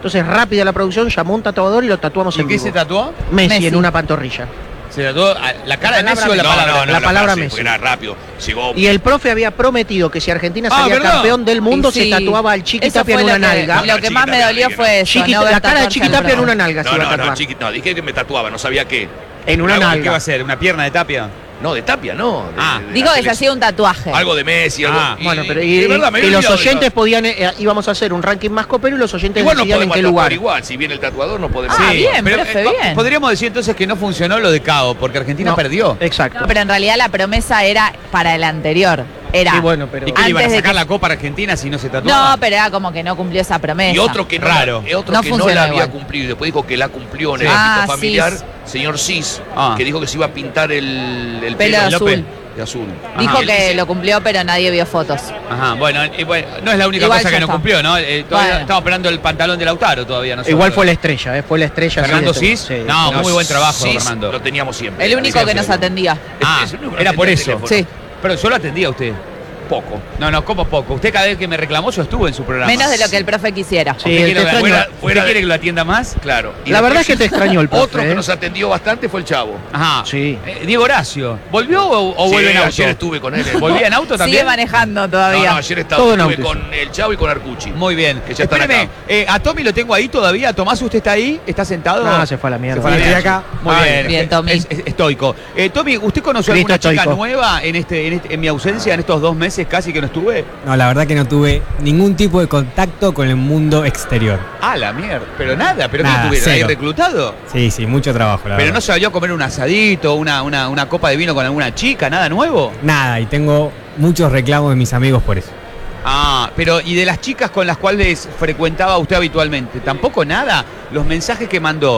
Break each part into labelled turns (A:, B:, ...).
A: Entonces, rápida la producción, llamó un tatuador y lo tatuamos en
B: ¿Y qué
A: vivo.
B: se tatuó?
A: Messi en una pantorrilla.
B: ¿Se tatuó la cara de Messi o la palabra?
A: La palabra
C: frase,
A: Messi.
C: porque era rápido. Llegó.
A: Y el profe había prometido que si Argentina salía
B: ¿verdad?
A: campeón del mundo,
D: Y sí,
A: se tatuaba al Chiqui
D: eso
A: Tapia
D: fue
A: en una
D: lo que-
A: nalga.
D: Lo que más me dolió fue eso.
A: Chiqui-
D: no ver
A: la cara de
D: tatuarse
A: Chiqui
D: al
A: Tapia en
D: brazo.
A: una nalga se iba a tatuar.
C: No, dije que me tatuaba, no sabía qué.
A: En una
B: ¿Qué va a
A: nalga.
B: hacer? ¿Una pierna de Tapia?
C: No, de Tapia, no.
D: Dijo que se hacía un tatuaje.
C: Algo de Messi, algo.
A: Bueno, pero
C: de verdad, me
A: y
C: había
A: los
C: olvidado de
A: oyentes
C: eso.
A: podían, íbamos a hacer un ranking más copero y los oyentes
C: Igual no
A: decidían en
C: podemos
A: qué
C: tatuar
A: lugar.
C: igual. Si viene el tatuador, no podemos.
D: Ah, bien, profe, bien.
B: Podríamos decir entonces que no funcionó lo de Cao, porque Argentina
A: No,
B: perdió.
A: Exacto.
D: No, pero en realidad la promesa era para el anterior. Era.
A: Sí, bueno, pero
B: ¿Y qué le iban a
D: Antes de
B: sacar
D: que-
B: la Copa a Argentina si no se tatuaba?
D: No, pero era como que no cumplió esa promesa.
C: Y otro que no,
B: Raro.
C: otro
D: No
C: que no
D: funciona
C: la había
D: igual.
C: cumplido y después dijo que la cumplió en el
D: Ah,
C: ámbito familiar,
D: Cis.
C: señor Cis,
B: Ah.
C: que dijo que se iba a pintar el
D: Pelo
C: pelo
D: azul.
C: de azul.
D: Dijo
C: Él
D: que
C: dice-
D: lo cumplió, pero nadie vio fotos.
B: Ajá, bueno, no es la única
D: Igual
B: cosa
D: ya
B: que no
D: está.
B: cumplió, ¿no? Todavía
D: Bueno.
B: estamos esperando el pantalón de Lautaro todavía. Nosotros.
A: Igual fue la estrella, fue la estrella.
B: ¿Fernando
A: sí,
B: Cis?
A: sí.
B: No, muy buen trabajo,
C: Cis
B: Fernando.
C: Lo teníamos siempre.
D: El único que nos atendía.
B: Ah,
C: Es el único que
B: era
C: nos
B: por
C: atendía
B: eso.
C: el teléfono.
D: Sí.
B: Pero yo lo atendía a usted.
C: Poco.
B: No, ¿cómo poco? Usted cada vez que me reclamó yo estuve en su programa.
D: Menos de lo que el profe quisiera.
A: Sí,
B: ¿Usted,
A: te
B: quiere,
A: extraño.
B: ¿usted quiere que lo atienda más?
C: Claro. Y
A: La verdad es
C: después
A: que te extrañó el profe.
C: Otro que nos atendió bastante fue el Chavo.
B: Ajá.
A: Sí.
B: Diego Horacio, ¿volvió o
C: Sí,
B: vuelve en auto?
C: ayer estuve con él.
B: ¿Volvía en auto
D: Sigue
B: también?
D: manejando
C: No,
D: todavía.
C: no, ayer
A: Todo en
C: estuve
A: auto.
C: con el Chavo y con Arcucci.
B: Muy bien.
C: Que ya están
B: Espéreme, a Tommy lo tengo ahí todavía. Tomás, ¿usted está ahí? ¿Está sentado?
A: No, se fue a la mierda.
B: Se fue a la
A: Sí,
B: mierda.
A: estoy acá.
B: Muy bien.
D: Bien, Tommy.
B: Es estoico. Tommy, ¿usted conoció
A: Cristo
B: alguna chica
A: estoico.
B: nueva en mi ausencia, en estos 2 meses casi que no estuve?
E: No, la verdad que no tuve ningún tipo de contacto con el mundo exterior.
B: Ah, la mierda. Pero nada, pero
E: Nada,
B: ¿qué tuvieron ahí
E: cero.
B: reclutado?
E: Sí, mucho trabajo, la
B: Pero
E: verdad.
B: no salió a comer un asadito, una copa de vino con alguna chica, nada nuevo.
E: Nada, y tengo muchos reclamos de mis amigos por eso.
B: Ah, pero ¿y de las chicas con las cuales frecuentaba usted habitualmente? ¿Tampoco nada? Los mensajes que mandó,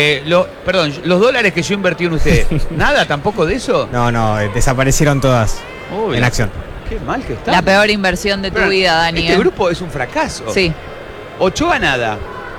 B: perdón, los dólares que yo invertí en usted, ¿nada tampoco de eso?
E: No, desaparecieron todas
B: Uy,
E: en acción.
B: Qué mal que está.
D: La peor inversión de tu
B: Pero,
D: vida, Dani.
B: Este grupo es un fracaso.
D: Sí.
B: Ochoa nada.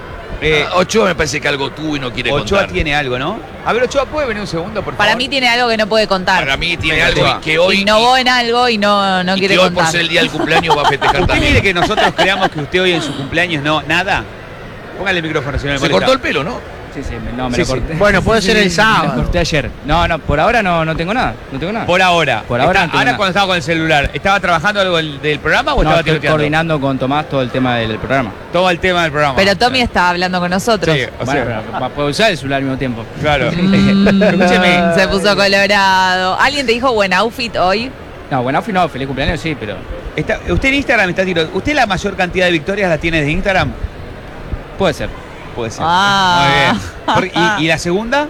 C: Ochoa me parece que algo tuvo y no quiere
B: Ochoa
C: contar.
B: tiene algo, ¿no? A ver, Ochoa, ¿puede venir un segundo, por favor?
D: Para mí tiene algo que no puede contar.
C: Para mí tiene
B: Venga,
C: algo
B: Ochoa.
C: que hoy...
D: Innovó en algo y no
C: y
D: quiere
C: que hoy por
D: contar.
C: ser el día del cumpleaños va a festejar
B: ¿Usted
C: también.
B: quiere que nosotros creamos que usted hoy en su cumpleaños no, nada? Póngale el micrófono, señor.
C: Se cortó el pelo, ¿no?
F: Sí, me
B: Sí,
F: lo
B: sí.
F: corté.
A: Bueno, puede ser el
F: Me lo
A: sábado.
F: corté ayer. No, por ahora no tengo nada. No tengo nada.
B: Por ahora.
F: Por ahora no tengo
B: ahora
F: nada.
B: cuando estaba con el celular, ¿estaba trabajando algo del programa o
F: No,
B: estaba
F: estoy
B: tiroteando?
F: coordinando con Tomás todo el tema del programa.
B: Todo el tema del programa.
D: Pero Tommy está hablando con nosotros.
B: Sí, o
F: Bueno,
B: sea,
F: pero puedo usar el celular al mismo tiempo.
B: claro.
D: Escúcheme. Se puso colorado. ¿Alguien te dijo buen outfit hoy?
F: No, buen outfit no, feliz cumpleaños sí, pero
B: Usted en Instagram está tirando. ¿Usted la mayor cantidad de victorias la tiene de Instagram?
F: puede ser.
B: Puede ser.
D: Ah.
B: Muy bien. ¿Y la segunda?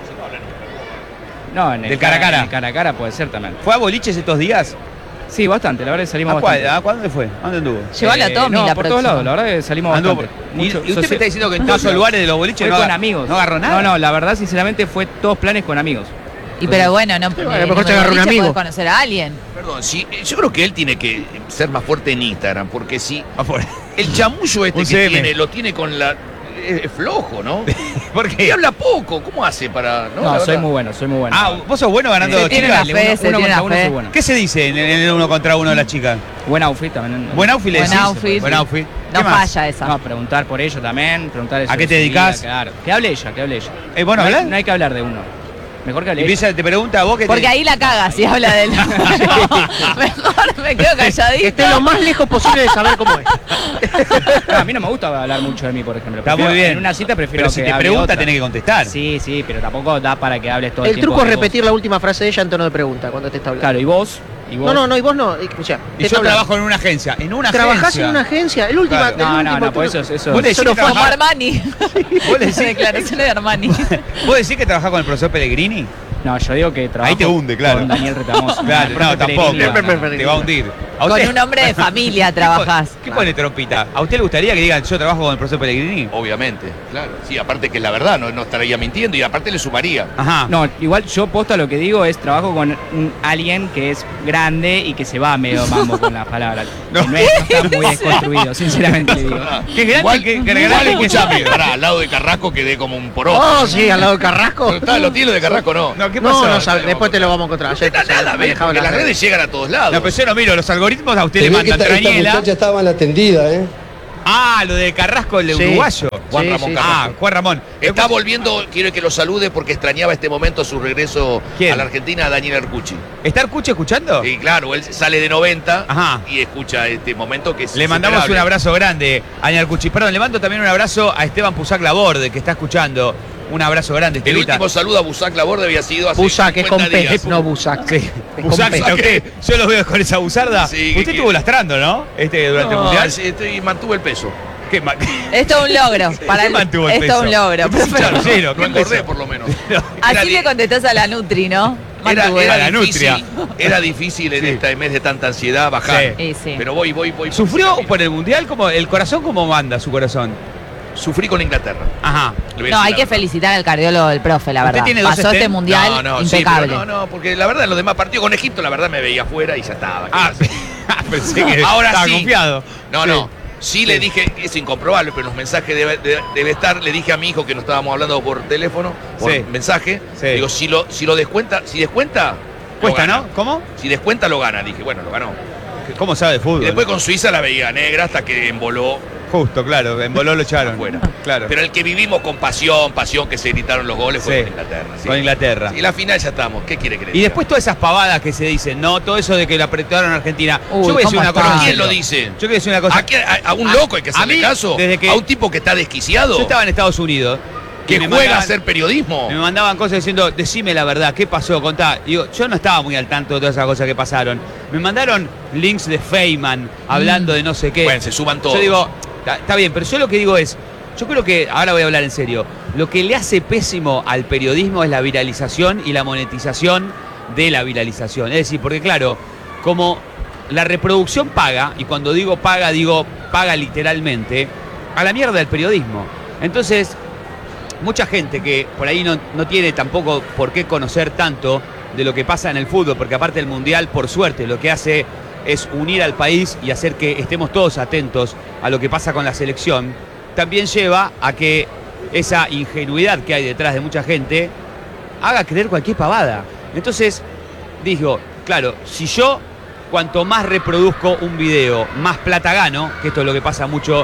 F: No, en el
B: Del cara a cara.
F: en el cara a cara puede ser también.
B: ¿Fue a boliches estos días?
F: Sí, bastante, la verdad que salimos
B: ¿A
F: bastante.
B: dónde fue? ¿A dónde anduvo?
D: Llévalo a Tommy
F: no,
D: la
F: por
D: próxima.
F: todos lados, la verdad que salimos
B: Anduvo
F: bastante.
B: por- ¿Y usted me
F: socio-
B: está diciendo que en todos los lugares de los boliches
F: Fue
B: no
F: con
B: aga-
F: amigos.
B: no agarró nada?
F: No, la verdad sinceramente fue todos planes con amigos.
D: Y pero bueno, no.
A: bueno, a lo mejor se agarró un
D: boliche
A: amigo.
D: podés conocer a alguien.
C: Perdón, sí, yo creo que él tiene que ser más fuerte en Instagram, porque si
B: Afuera.
C: el chamullo este
B: Un
C: que
B: CM.
C: tiene, lo tiene con la... Es flojo, ¿no?
B: ¿Por
C: Y
B: qué?
C: habla poco, ¿cómo hace para...?
F: No,
C: La
F: soy
C: verdad.
F: muy bueno, soy muy bueno.
B: Ah, vos sos bueno ganando
D: Se tiene
B: chicas.
D: la fe, se
F: uno
D: tiene
F: contra
D: la
F: uno
D: fe.
F: soy bueno.
B: ¿Qué se dice en el uno contra uno de las chicas?
F: Buen outfit también.
B: ¿Buen outfit le
D: Buen
B: decís?
D: outfit.
B: Buen outfit.
D: No
B: ¿Qué más?
D: falla esa.
F: No, preguntar por ello también, preguntar
B: ¿A qué te dedicas?
F: Claro. Que hable ella, que hable ella.
B: ¿Vos no
F: hay-
B: hablás?
F: No hay que hablar de uno. Mejor que hable ella.
B: Empieza, te pregunta a vos que
D: Porque ahí la caga si habla de él. Mejor me quedo
A: Que
D: calladito.
A: esté lo más lejos posible de saber cómo es.
F: No, a mí no me gusta hablar mucho de mí, por ejemplo.
B: Está
F: Prefiero-
B: muy bien.
F: En una cita prefiero
B: Pero si
F: que
B: te
F: hable
B: pregunta
F: otra.
B: tenés que contestar.
F: Sí, pero tampoco da para que hables todo el
A: El
F: tiempo.
A: truco es
F: de vos.
A: repetir la última frase de ella en tono de pregunta cuando te está hablando.
F: Claro, y vos. Y vos.
A: No, y vos no. Escuchá, te
B: Y
A: está
B: yo
A: hablando.
B: trabajo en una agencia. ¿En una
A: ¿Trabajás
B: agencia?
A: en una agencia? El último.
B: Claro.
F: No, por eso.
B: Vos le decís
A: Eso no
B: que
A: fue
D: Como
B: trabajás-
D: Armani.
B: ¿Vos le decís-
D: Declaraciones de Armani.
B: ¿Vos decís que trabajás con el profesor Pellegrini?
F: No, yo digo que trabajo
B: Ahí te hunde, claro.
F: con Daniel Retamoso.
B: Claro,
F: El
B: no,
F: profe
B: tampoco.
F: Pellegrini,
B: Te va a hundir. ¿A
D: Con
B: usted-
D: un hombre de familia trabajás.
B: ¿Qué pone trompita? ¿A usted le gustaría que digan yo trabajo con el profesor Pellegrini?
C: Obviamente, claro. Sí, aparte que es la verdad, no estaría mintiendo y aparte le sumaría.
B: Ajá.
F: No, igual yo posta lo que digo es trabajo con alguien que es grande y que se va medio mambo con las palabras.
B: No.
F: No está muy desconstruido, sinceramente le digo.
B: Qué grande,
C: Igual,
B: qué
C: igual
B: grande.
C: escuchame, pará, al lado de Carrasco quedé como un poroto.
A: Oh, sí, al lado de Carrasco.
C: Pero está, lo tiene de Carrasco, no.
B: No, ¿qué pasó?
A: No sabe, después te lo vamos a encontrar.
C: No está nada, ¿ves? Porque las redes llegan a todos lados.
B: No, pero yo no miro, los algoritmos a usted
G: Se
B: le
G: ve que
B: mandan
G: esta
B: trañela.
G: muchacha estaba mal atendida, ¿eh?
B: Ah, lo de Carrasco, el
A: Sí.
B: uruguayo.
C: Juan
A: Sí,
C: Ramón
A: sí.
C: Carrasco.
B: Ah, Juan Ramón.
C: Está volviendo, quiero que lo salude porque extrañaba este momento, su regreso
B: ¿Quién?
C: a la Argentina, Daniel Arcucci.
B: ¿Está Arcucci escuchando?
C: Y claro, él sale de 90
B: Ajá.
C: y escucha este momento que es
B: Le mandamos un
C: insuperable.
B: abrazo grande a Daniel Arcucci. Perdón, le mando también un abrazo a Esteban Pusac Laborde, que está escuchando. Un abrazo grande,
C: El
B: Estevita.
C: último saludo a Busac Laborde había sido hace
A: Busac, es con
C: 50
A: P,
C: días.
A: no Busac.
B: Sí.
A: Es
B: Busac,
A: con P.
B: usted, yo lo veo con esa buzarda.
C: Sí,
B: Usted
C: que-
B: estuvo lastrando, ¿no? Durante el
C: No,
B: mundial.
C: sí, mantuve el peso.
B: ¿Qué ma-
D: Esto es un logro. Para
B: ¿Qué
D: él,
B: mantuvo el
D: esto es
B: peso?
D: un logro.
B: Claro, sí,
C: Lo
B: ¿qué
C: engordé
B: peso?
C: por lo menos.
D: Así le contestás a la Nutri, ¿no? Mantuvo.
B: a la
C: difícil,
B: nutria.
C: era difícil en
B: Sí.
C: este mes de tanta ansiedad bajar.
B: Sí.
D: Y sí.
C: Pero voy.
B: ¿Sufrió
C: camino.
B: por el mundial? Como el corazón, ¿cómo manda su corazón?
C: Sufrí con Inglaterra.
B: Ajá.
C: Le voy a
D: No,
C: decir
D: hay
C: la
D: que
C: verdad.
D: felicitar al cardiólogo del profe, la
B: Usted
D: verdad.
B: tiene dos
D: Pasó este
B: stents.
D: mundial
C: Sí,
D: impecable.
C: pero no, porque la verdad, en los demás partidos con Egipto, la verdad me veía afuera y ya estaba. ¿Qué
B: Ah,
C: más?
B: pensé que
C: Ahora
B: estaba
C: sí.
B: confiado.
C: No,
B: Sí.
C: no. Sí le dije, es incomprobable, pero en los mensajes debe estar. Le dije a mi hijo que no estábamos hablando por teléfono, por
B: Sí.
C: mensaje.
B: Sí.
C: Digo, si lo descuenta, lo
B: Cuesta,
C: gana.
B: ¿no? ¿Cómo?
C: Si descuenta, lo gana. Dije, bueno, lo ganó.
B: ¿Cómo sabe de fútbol?
C: Y después con Suiza la veía negra hasta que emboló
B: Justo, claro, en Boló lo echaron.
C: afuera.
B: Claro.
C: Pero el que vivimos con pasión que se gritaron los goles fue
B: Sí.
C: con Inglaterra. sí.
B: Con Inglaterra.
C: Y la final ya estamos. ¿Qué quiere que le
B: Y
C: diga?
B: después todas esas pavadas que se dicen, ¿no? Todo eso de que la apretaron a Argentina.
D: Uy,
B: Yo voy a decir
D: ¿cómo
B: una cosa.
D: está?
C: ¿Quién
B: serio.
C: lo dice?
B: Yo quiero decir una cosa.
C: ¿A un loco hay que
B: a
C: hacerle
B: mí,
C: caso?
B: desde que-
C: ¿A un tipo que está desquiciado?
B: Yo estaba en Estados Unidos. y
C: que
B: me
C: juega a
B: mandaban-
C: hacer periodismo.
B: Me mandaban cosas diciendo, decime la verdad, ¿qué pasó? Contá. Y digo, yo no estaba muy al tanto de todas esas cosas que pasaron. Me mandaron links de Feynman hablando de no sé qué.
C: Bueno, se suban todos.
B: Yo digo, está bien, pero yo lo que digo es, yo creo que, ahora voy a hablar en serio, lo que le hace pésimo al periodismo es la viralización y la monetización de la viralización. Es decir, porque claro, como la reproducción paga, y cuando digo paga literalmente, a la mierda del periodismo. Entonces, mucha gente que por ahí no tiene tampoco por qué conocer tanto de lo que pasa en el fútbol, porque aparte el Mundial, por suerte, lo que hace es unir al país y hacer que estemos todos atentos a lo que pasa con la selección, también lleva a que esa ingenuidad que hay detrás de mucha gente haga creer cualquier pavada. Entonces, digo, claro, si yo cuanto más reproduzco un video, más plata gano, que esto es lo que pasa mucho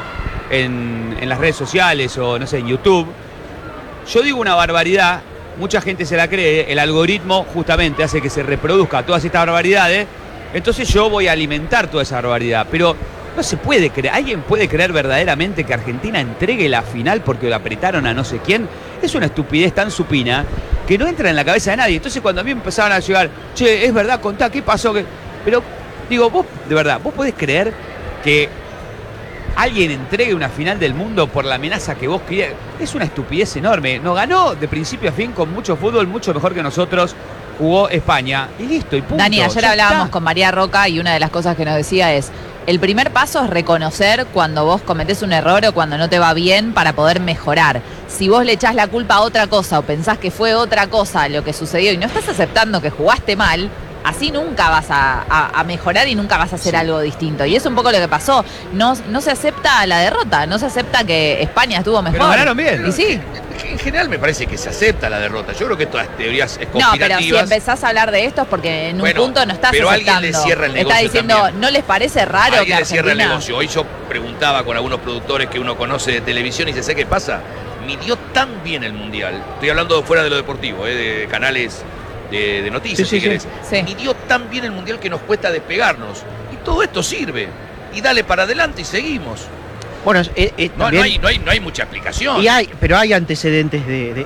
B: en las redes sociales o no sé, en YouTube, yo digo una barbaridad, mucha gente se la cree, el algoritmo justamente hace que se reproduzca todas estas barbaridades, entonces yo voy a alimentar toda esa barbaridad, pero no se puede creer, ¿alguien puede creer verdaderamente que Argentina entregue la final porque lo apretaron a no sé quién? Es una estupidez tan supina que no entra en la cabeza de nadie. Entonces cuando a mí empezaban a llegar, che, es verdad, contá, ¿qué pasó? Pero digo, vos, de verdad, ¿vos podés creer que alguien entregue una final del mundo por la amenaza que vos querías? Es una estupidez enorme. Nos ganó de principio a fin con mucho fútbol, mucho mejor que nosotros. Jugó España y listo, y punto.
D: Dani, ayer
B: Ya
D: hablábamos
B: está.
D: con María Roca y una de las cosas que nos decía es, el primer paso es reconocer cuando vos cometés un error o cuando no te va bien para poder mejorar. Si vos le echás la culpa a otra cosa o pensás que fue otra cosa lo que sucedió y no estás aceptando que jugaste mal, así nunca vas a mejorar y nunca vas a hacer algo distinto. Y es un poco lo que pasó. No se acepta la derrota, no se acepta que España estuvo mejor.
B: Pero ganaron bien.
D: Y sí.
C: En general me parece que se acepta la derrota. Yo creo que todas las teorías
D: No, pero si
C: conspirativas.
D: empezás a hablar de esto es porque en un
C: Bueno,
D: punto no estás
C: pero alguien
D: aceptando.
C: le cierra el
D: Está
C: negocio
D: diciendo,
C: también.
D: ¿no les parece raro que
C: Alguien le cierra el
D: Argentina...
C: negocio. Hoy yo preguntaba con algunos productores que uno conoce de televisión y dice, ¿sé qué pasa? Midió tan bien el Mundial. Estoy hablando fuera de lo deportivo, de canales de noticias,
A: Sí,
C: si
A: sí,
C: querés.
D: sí.
C: Midió tan bien el Mundial que nos cuesta despegarnos. Y todo esto sirve. Y dale para adelante y seguimos.
A: Bueno,
C: No
A: también-
C: hay mucha explicación.
A: pero hay antecedentes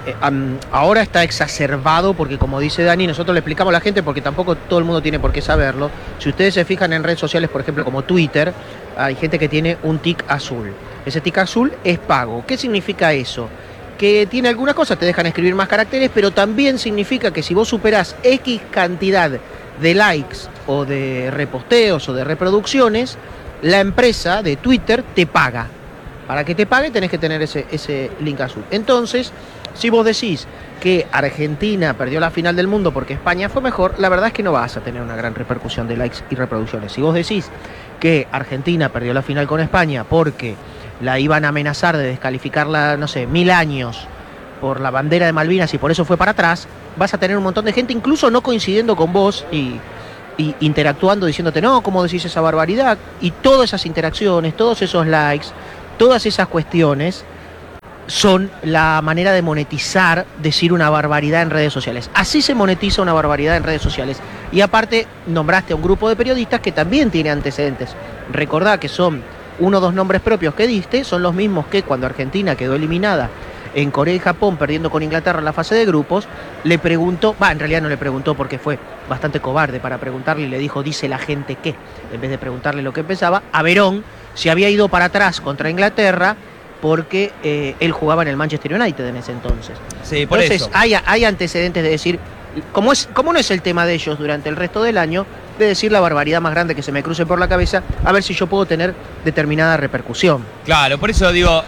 A: ahora está exacerbado porque, como dice Dani, nosotros le explicamos a la gente porque tampoco todo el mundo tiene por qué saberlo. Si ustedes se fijan en redes sociales, por ejemplo, como Twitter, hay gente que tiene un tic azul. Ese tic azul es pago. ¿Qué significa eso? Que tiene algunas cosas, te dejan escribir más caracteres, pero también significa que si vos superás X cantidad de likes o de reposteos o de reproducciones, la empresa de Twitter te paga. Para que te pague tenés que tener ese link azul. Entonces, si vos decís que Argentina perdió la final del mundo porque España fue mejor, la verdad es que no vas a tener una gran repercusión de likes y reproducciones. Si vos decís que Argentina perdió la final con España porque la iban a amenazar de descalificarla, no sé, 1000 años por la bandera de Malvinas y por eso fue para atrás, vas a tener un montón de gente incluso no coincidiendo con vos y interactuando, diciéndote, no, ¿cómo decís esa barbaridad? Y todas esas interacciones, todos esos likes, todas esas cuestiones son la manera de monetizar, decir una barbaridad en redes sociales. Así se monetiza una barbaridad en redes sociales. Y aparte, nombraste a un grupo de periodistas que también tiene antecedentes. Recordá que son 1 o 2 nombres propios que diste, son los mismos que cuando Argentina quedó eliminada en Corea y Japón, perdiendo con Inglaterra en la fase de grupos, le preguntó, en realidad no le preguntó porque fue bastante cobarde para preguntarle y le dijo, dice la gente qué, en vez de preguntarle lo que pensaba, a Verón se había ido para atrás contra Inglaterra porque él jugaba en el Manchester United en ese entonces.
B: Sí, por
A: Entonces
B: eso.
A: hay antecedentes de decir, como no es el tema de ellos durante el resto del año, de decir la barbaridad más grande que se me cruce por la cabeza, a ver si yo puedo tener determinada repercusión.
B: Claro, por eso digo,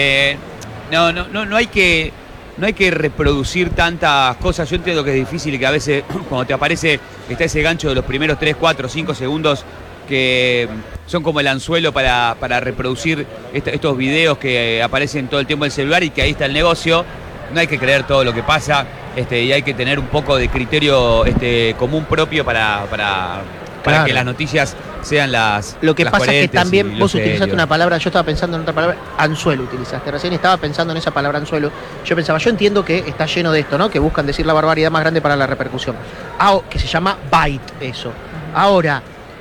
B: no hay que reproducir tantas cosas. Yo entiendo que es difícil y que a veces cuando te aparece está ese gancho de los primeros 3, 4, 5 segundos que son como el anzuelo para reproducir estos videos que aparecen todo el tiempo en el celular y que ahí está el negocio. No hay que creer todo lo que pasa y hay que tener un poco de criterio común propio para
A: Claro.
B: que las noticias sean las
A: Lo que
B: las
A: pasa es que
B: coherentes
A: también
B: y
A: vos
B: lo
A: utilizaste
B: serio.
A: una palabra, yo estaba pensando en otra palabra, anzuelo utilizaste. Recién estaba pensando en esa palabra anzuelo. Yo entiendo que está lleno de esto, ¿no? Que buscan decir la barbaridad más grande para la repercusión. Que se llama bait eso. Ahora,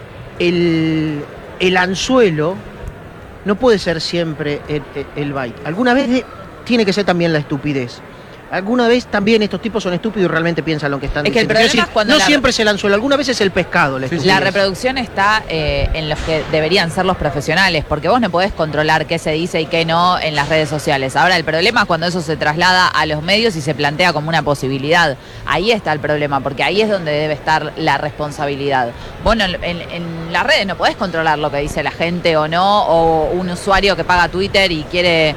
A: el anzuelo no puede ser siempre el bait. Alguna vez tiene que ser también la estupidez. Alguna vez también estos tipos son estúpidos y realmente piensan lo que están
D: Es que el
A: diciendo.
D: problema es cuando
A: no
D: la-
A: siempre es el anzuelo, alguna vez es el pescado. La estupidez.
D: La reproducción está en los que deberían ser los profesionales, porque vos no podés controlar qué se dice y qué no en las redes sociales. Ahora, el problema es cuando eso se traslada a los medios y se plantea como una posibilidad. Ahí está el problema, porque ahí es donde debe estar la responsabilidad. Vos en las redes no podés controlar lo que dice la gente o no, o un usuario que paga Twitter y quiere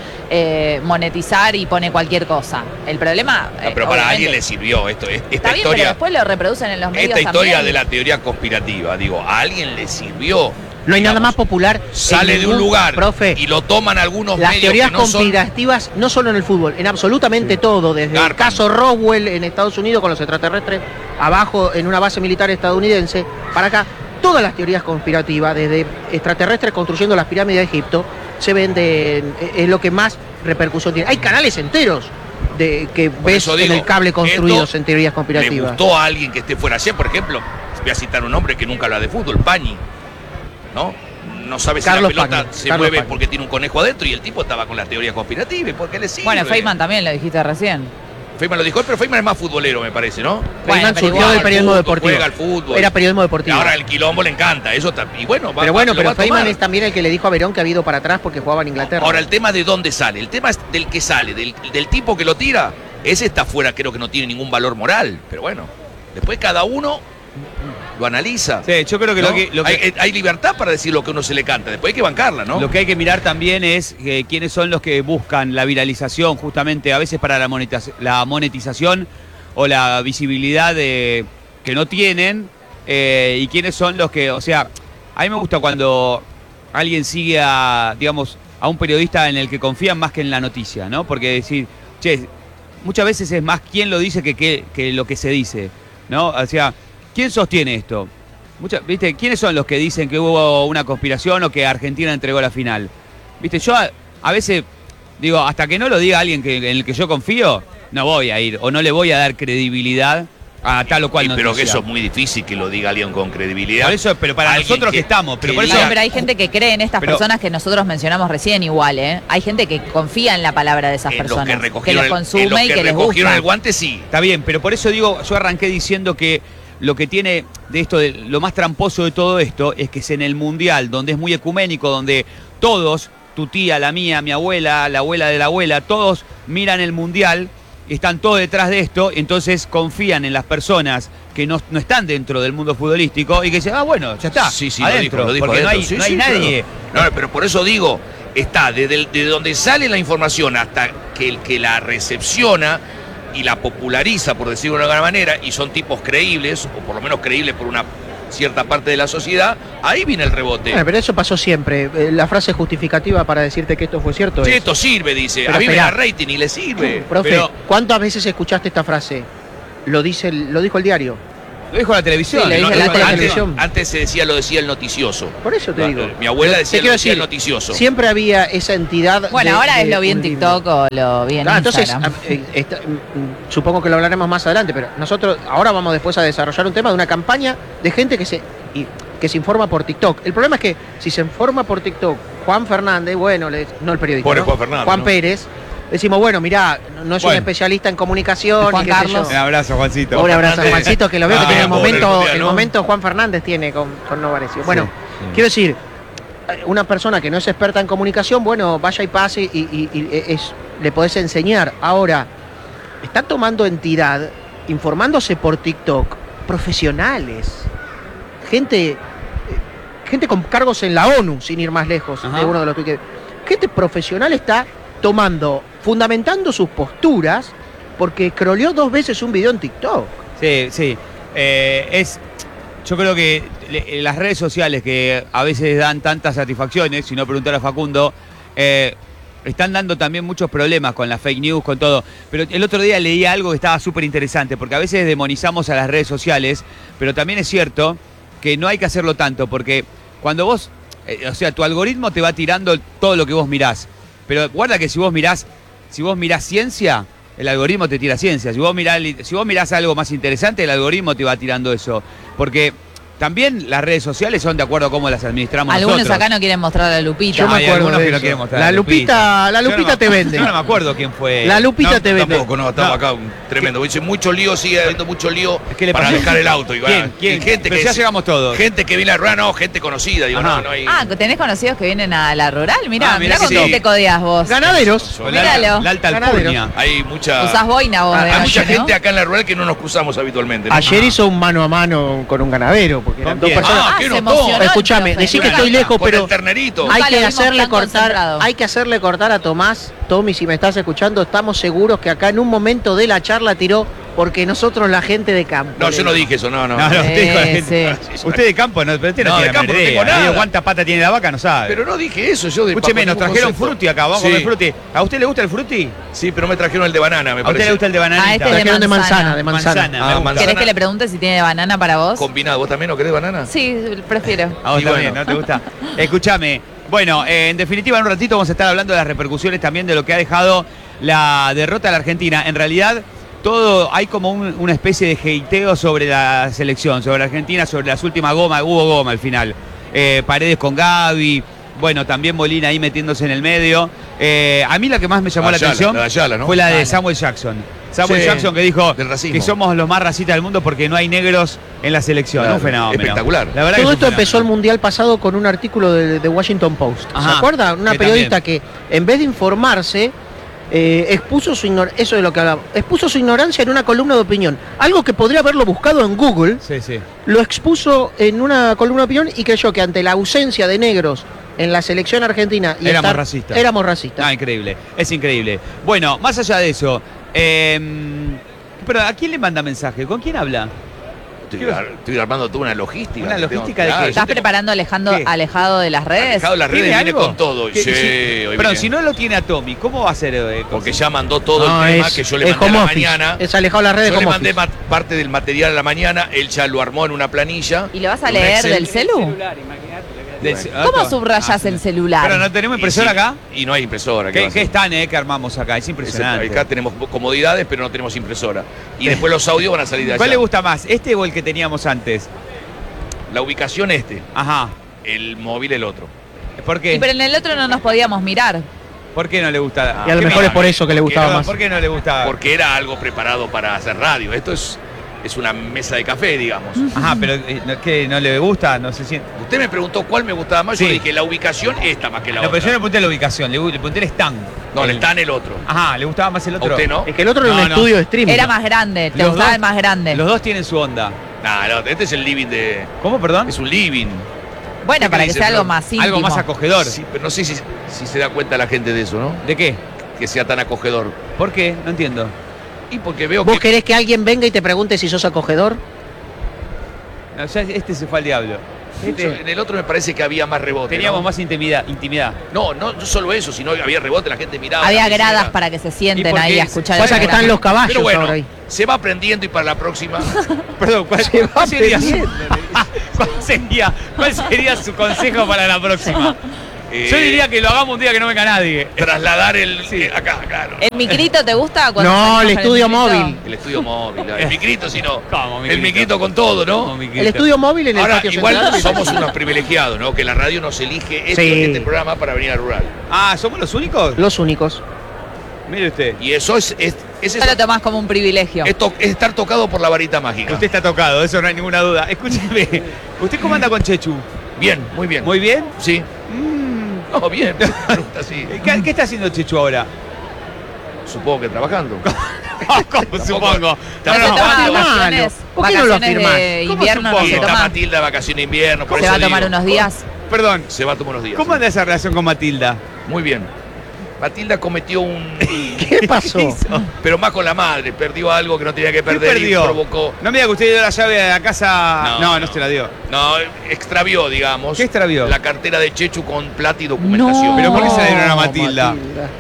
D: monetizar y pone cualquier cosa. El problema...
C: Pero para
D: obviamente,
C: alguien le sirvió esto. Esta
D: está bien, pero
C: historia,
D: después lo reproducen en los medios
C: esta historia
D: también.
C: de la teoría conspirativa, digo, a alguien le sirvió.
A: No hay nada
C: Digamos,
A: más popular.
C: Sale
A: en
C: de un
A: ningún-
C: lugar
A: profe,
C: y lo toman algunos
A: las
C: medios
A: teorías
C: que no son.
A: conspirativas, no solo en el fútbol, en absolutamente todo, desde el
C: Garpan.
A: caso Roswell en Estados Unidos con los extraterrestres, abajo en una base militar estadounidense, para acá, todas las teorías conspirativas, desde extraterrestres construyendo las pirámides de Egipto, se venden, es lo que más repercusión tiene. Hay canales enteros que
C: Por
A: ves
C: eso
A: en
C: digo,
A: el cable construidos
C: esto
A: en teorías
C: Le
A: conspirativas.
C: gustó a alguien que esté fuera. Ayer, por ejemplo, voy a citar un hombre que nunca habla de fútbol, Pañi, ¿no? No sabe si
A: Carlos
C: la pelota
A: Pañi,
C: se
A: Carlos
C: mueve
A: Pañi.
C: porque tiene un conejo adentro y el tipo estaba con las teorías conspirativas. ¿Por qué le sirve?
D: Bueno, Feynman también lo dijiste recién.
C: Feynman lo dijo, pero Feynman es más futbolero, me parece, ¿no?
A: Feynman
D: pero
A: surgió
D: igual,
A: del periodismo deportivo.
C: Juega al fútbol.
A: Era periodismo
C: Y
A: deportivo.
C: ahora el quilombo le encanta. Eso y bueno,
A: Pero Feynman es también el que le dijo a Verón que había ido para atrás porque jugaba en Inglaterra.
C: Ahora, el tema de dónde sale. El tema es del que sale, del tipo que lo tira. Ese está fuera, creo que no tiene ningún valor moral. Pero bueno, después cada uno lo analiza.
B: Sí, yo creo que,
C: ¿no?
B: lo que
C: Hay libertad para decir lo que uno se le canta. Después hay que bancarla, ¿no?
B: Lo que hay que mirar también es quiénes son los que buscan la viralización, justamente a veces para la monetización o la visibilidad que no tienen, y quiénes son los que, o sea, a mí me gusta cuando alguien sigue a un periodista en el que confían más que en la noticia, ¿no? Porque decir, muchas veces es más quién lo dice que lo que se dice, ¿no? O sea, ¿quién sostiene esto? ¿Viste? ¿Quiénes son los que dicen que hubo una conspiración o que Argentina entregó la final? ¿Viste? Yo a veces digo, hasta que no lo diga alguien en el que yo confío, no voy a ir o no le voy a dar credibilidad a tal o cual noticia.
C: Pero que eso es muy difícil que lo diga alguien con credibilidad.
B: Por eso, pero para
C: Alguien
B: nosotros que estamos, pero por eso...
D: No, pero hay gente que cree en estas
B: Pero-
D: personas que nosotros mencionamos recién igual, ¿eh? Hay gente que confía en la palabra de esas
C: En los
D: personas,
C: que
D: que
C: recogieron
D: los
C: en
D: consume
C: los
D: y que les
C: recogieron
D: gusta.
C: el guante, sí.
B: Está bien, pero por eso digo, yo arranqué diciendo que lo que tiene de esto, lo más tramposo de todo esto, es que es en el Mundial, donde es muy ecuménico, donde todos, tu tía, la mía, mi abuela, la abuela de la abuela, todos miran el Mundial, están todos detrás de esto, entonces confían en las personas que no están dentro del mundo futbolístico y que dicen, bueno, ya está,
C: Sí,
B: adentro,
C: lo dijo
B: porque
C: adentro.
B: no hay
C: Sí,
B: nadie.
C: No, pero por eso digo, está desde donde sale la información hasta que el que la recepciona y la populariza, por decirlo de alguna manera, y son tipos creíbles, o por lo menos creíbles por una cierta parte de la sociedad, ahí viene el rebote.
A: Pero eso pasó siempre. La frase justificativa para decirte que esto fue cierto
C: Sí,
A: es...
C: esto sirve, dice.
A: Pero
C: A mí me
A: esperá.
C: da rating y le sirve.
A: Profe,
B: Pero-
A: ¿cuántas veces escuchaste esta frase? Lo dijo el diario.
B: Lo dijo la televisión.
D: Sí, lo dijo
A: la
C: antes,
A: televisión.
C: antes se decía el noticioso.
A: Por eso te digo.
C: Mi abuela
A: Te
C: decía,
A: quiero
C: decía el
A: decir,
C: noticioso.
A: Siempre había esa entidad.
D: Bueno, ahora es lo vi en TikTok o lo vi en
A: Entonces,
D: Instagram.
A: supongo que lo hablaremos más adelante, pero nosotros ahora vamos después a desarrollar un tema de una campaña de gente que se informa por TikTok. El problema es que si se informa por TikTok Juan Fernández, bueno, no el periodista,
C: Pobre
A: ¿no?
C: Juan Fernández,
A: Juan
C: ¿no?
A: Pérez, decimos, bueno, mirá, no es un
B: Bueno.
A: especialista en comunicación.
D: Juan
A: y qué sé
D: Carlos.
A: yo.
B: Un abrazo, Juancito.
A: Un abrazo a
C: Fernández.
A: Juancito, que lo veo que
C: Ah,
A: tiene el
C: pobre
A: momento,
C: mundial,
A: el
C: ¿no?
A: momento Juan Fernández tiene con Novarecio. Bueno,
B: Sí.
A: quiero decir, una persona que no es experta en comunicación, bueno, vaya y pase y le podés enseñar. Ahora, está tomando entidad, informándose por TikTok, profesionales, gente con cargos en la ONU, sin ir más lejos,
B: Ajá.
A: de uno de los tweets. Gente profesional está fundamentando sus posturas porque croleó 2 veces un video en TikTok.
B: Sí, sí. Yo creo que las redes sociales que a veces dan tantas satisfacciones, si no preguntar a Facundo, están dando también muchos problemas con las fake news, con todo. Pero el otro día leí algo que estaba súper interesante, porque a veces demonizamos a las redes sociales, pero también es cierto que no hay que hacerlo tanto, porque cuando vos, o sea, tu algoritmo te va tirando todo lo que vos mirás. Pero guarda que si vos mirás ciencia, el algoritmo te tira ciencia. Si vos mirás algo más interesante, el algoritmo te va tirando eso. Porque también las redes sociales son de acuerdo a cómo las administramos
D: Algunos
B: nosotros.
D: acá no quieren mostrar la lupita.
A: Yo me
B: Hay
A: acuerdo
B: algunos
A: de
B: que no
A: eso.
B: quieren mostrar
A: La Lupita
B: Yo no me-
A: te vende.
B: Yo no me acuerdo quién fue.
A: La Lupita te vende.
C: Tampoco, no, estamos
B: No.
C: acá tremendo. Dice mucho lío, sigue habiendo mucho lío
B: ¿Qué le
C: para
B: pasó?
C: dejar el auto. Y,
B: ¿Quién? ¿Quién?
C: y gente
B: Pero
C: que
B: ya llegamos todos.
C: Gente que viene a la rueda, no, gente conocida. Digo,
B: Ajá.
C: no hay.
D: Ah, ¿tenés conocidos que vienen a la rural? Mirá,
B: Ah, mirá
D: mirá con
C: que
D: quién
C: sí.
D: te codias vos.
A: Ganaderos.
B: La
D: Míralo.
B: la alta
A: Ganaderos.
B: alcurnia.
C: Hay mucha.
D: Usás boina vos, de
C: Hay
D: noche,
C: mucha
D: ¿no?
C: gente acá en la rural que no nos cruzamos habitualmente. ¿no?
A: Ayer hizo un mano a mano con un ganadero, porque eran
B: ¿Con
A: 2
B: quién?
A: personas.
C: Ah,
D: Ah,
C: qué
D: se
C: notó.
D: emocionó el
A: Escúchame,
D: profe.
A: decí que
C: Claro,
A: estoy lejos,
C: con
A: pero
C: el ternerito.
D: Nunca
A: hay
D: lo
A: que
D: vimos
A: hacerle
D: tan concentrado.
A: cortar, hay que hacerle cortar a Tommy, si me estás escuchando, estamos seguros que acá en un momento de la charla tiró porque nosotros la gente de campo.
C: No, yo no dije eso, no.
B: No, usted dijo la gente.
D: Sí.
B: Usted de campo, no, pero usted no,
C: No, de
B: tiene
C: campo no
B: idea.
C: tengo nada.
B: Digo, ¿cuántas patas tiene la vaca? No sabe.
C: Pero no dije eso, yo de
B: Escúcheme,
C: bajo
B: nos
C: ningún
B: trajeron
C: concepto.
B: frutti acá, vamos a
C: Sí.
B: comer frutti. ¿A usted le gusta el frutti?
C: Sí, pero me trajeron el de banana, me
B: ¿A usted
C: parece.
B: le gusta el de bananita?
D: Ah, este es de
A: Trajeron de
D: manzana.
A: de manzana.
B: Manzana.
C: Ah,
B: me gusta.
C: manzana.
D: ¿Querés que le pregunte si tiene banana para vos?
C: Combinado, ¿vos también no querés banana?
D: Sí, prefiero.
B: A vos
C: Y
B: también,
C: bueno.
B: ¿no te gusta? Escúchame. Bueno, en definitiva, en un ratito vamos a estar hablando de las repercusiones también de lo que ha dejado la derrota de la Argentina. En realidad, hay como una especie de hateo sobre la selección, sobre la Argentina, sobre las últimas gomas. Hubo goma al final. Paredes con Gaby. Bueno, también Molina ahí metiéndose en el medio. A mí la que más me llamó la
C: Ayala,
B: atención
C: la de Ayala, ¿no?
B: fue la de
D: Ayala.
B: Samuel Jackson. Samuel
C: Sí,
B: Jackson que dijo
C: del racismo.
B: que somos los más racistas del mundo porque no hay negros en la selección.
C: Claro,
B: Un fenómeno.
C: espectacular.
B: La verdad que
A: Todo
B: es un
A: esto empezó el
B: fenómeno.
A: mundial pasado con un artículo de Washington Post.
B: Ajá,
A: ¿Se acuerdan? Una
B: que
A: periodista que en vez de informarse expuso su eso de lo que hablaba, expuso su ignorancia en una columna de opinión. Algo que podría haberlo buscado en Google,
B: Sí, sí.
A: lo expuso en una columna de opinión y creyó que ante la ausencia de negros en la selección argentina
B: Éramos racistas.
A: Éramos racistas.
B: Ah, increíble, es increíble. Bueno, más allá de eso, pero ¿a quién le manda mensaje? ¿Con quién habla?
C: Estoy armando toda una logística.
B: ¿Una
C: que
B: logística de
C: claro,
B: qué?
C: yo
D: ¿Estás
C: tengo-
D: preparando
B: ¿Qué?
D: alejado de las redes?
C: Alejado de las redes,
B: ¿Tiene
C: viene
B: algo?
C: con todo.
B: ¿Qué-
C: Sí, hoy
B: Pero
C: viene.
B: si no lo tiene a Tommy, ¿cómo va a ser?
C: Porque ya mandó todo
A: No,
C: el tema
A: es-
C: que yo le
A: es
C: mandé a
A: home
C: la
A: office.
C: mañana.
A: Es alejado de las redes
C: Yo le
A: home
C: mandé
A: office.
C: parte del material a la mañana, él ya lo armó en una planilla.
D: ¿Y lo vas a
C: un
D: leer
C: Excel.
D: del celu? ¿Cómo subrayas el celular?
B: Pero no tenemos
C: Y
B: impresora
C: sí,
B: acá.
C: Y no hay impresora. ¿qué va
B: ¿Qué,
C: a
B: qué
C: hacer?
B: están que armamos acá? Es impresionante.
C: Acá tenemos comodidades, pero no tenemos impresora. Y después los audios van a salir de allá.
B: ¿Cuál le gusta más? ¿Este o el que teníamos antes?
C: La ubicación
B: Ajá.
C: el móvil el otro.
B: ¿Por qué?
D: Y pero en el otro no nos podíamos mirar.
B: ¿Por qué no le gusta?
A: Y a lo
B: ¿Qué
A: mejor
B: me-
A: es por eso que le
C: Porque
A: gustaba
C: no,
A: más.
B: ¿Por qué no le gusta?
C: Porque era algo preparado para hacer radio. Esto es una mesa de café, digamos.
B: Ajá, pero ¿qué? ¿No le gusta? No se siente.
C: Usted me preguntó cuál me gustaba más.
B: Sí.
C: Yo dije la ubicación esta más que la
B: No, pero
C: otra.
B: yo le pregunté la ubicación, le pregunté el stand.
C: No, le está en el otro.
B: Ajá, ¿le gustaba más el
C: ¿A
B: otro?
C: usted no?
A: Es que el otro era
B: No,
A: un
B: no.
A: estudio de streaming.
D: Era más grande, te
B: Los
D: gustaba
B: dos-
D: el más grande.
B: Los dos tienen su onda.
C: Nah, no, este es el living de.
B: ¿Cómo, perdón?
C: Es un living.
D: Bueno,
C: ¿Qué
D: para que
C: dice,
D: sea algo
C: Flor?
D: más íntimo.
B: Algo más acogedor.
C: Sí, pero no sé si se da cuenta la gente de eso, ¿no?
B: ¿De qué?
C: Que sea tan acogedor.
B: ¿Por qué? No entiendo.
C: Y porque veo
A: ¿Vos
C: que.
A: querés que alguien venga y te pregunte si sos acogedor?
B: No, ya este se fue al diablo. Este,
C: En el otro me parece que había más rebote.
B: teníamos
C: ¿no?
B: más intimidad.
C: No solo eso, sino que había rebote, la gente miraba.
D: Había
C: la piscina.
D: gradas para que se sienten
B: por
D: ahí
B: qué?
D: a escuchar el
A: Pasa que
D: programa.
A: están los caballos
C: Pero bueno,
A: ahora ahí.
C: se va aprendiendo y para la próxima.
B: Perdón, ¿cuál
A: Se va
B: sería su,
A: aprendiendo,
B: cuál sería su consejo para la próxima?
C: eh,
B: Yo diría que lo hagamos un día que no venga nadie.
C: trasladar acá, claro.
D: ¿El micrito te gusta? cuando
A: No,
D: salimos
A: el
D: con
A: estudio
D: micrito?
A: móvil.
C: El estudio móvil, el micrito, si no.
B: ¿Cómo,
C: El
B: micrito?
C: micrito con todo, ¿no?
B: Como mi
A: El estudio móvil en el
C: Ahora,
A: patio
C: igual
A: central.
C: somos unos privilegiados, ¿no? Que la radio nos elige
A: Sí.
C: este programa para venir a Rural.
B: Ah, ¿somos los únicos?
A: Los únicos.
B: Mire usted.
C: Y eso es
D: Eso lo tomás como un privilegio.
C: es estar tocado por la varita mágica.
B: Usted está tocado, eso no hay ninguna duda. Escúcheme, ¿usted cómo anda con Chechu?
C: Bien, muy bien.
B: ¿Muy bien?
C: Sí. No, bien. Pregunta así.
B: ¿Qué está haciendo Chechu ahora?
C: Supongo que trabajando.
B: ¿Cómo supongo?
D: ¿No se
A: no,
D: toma
A: no,
D: vacaciones?
A: ¿Por qué no lo
D: Vacaciones
A: afirmás?
D: de
B: ¿Cómo
D: invierno no
B: supongo?
C: Y
D: se
C: está
D: toma.
C: Matilda de vacaciones de invierno. por
D: Se
C: eso
D: va a tomar
C: digo.
D: unos días.
B: Perdón,
C: Se va a tomar unos días.
B: ¿cómo anda esa relación con Matilda?
C: Muy bien. Matilda cometió un...
A: ¿Qué pasó?
B: hizo?
C: Pero más con la madre. Perdió algo que no tenía que
B: ¿Qué
C: perder y
B: perdió?
C: provocó...
B: No me diga que usted dio la llave de la casa. No, se la dio.
C: No, extravió, digamos.
B: ¿Qué extravió?
C: La cartera de Chechu con plata y documentación.
B: ¿Pero por qué se la dieron a Matilda?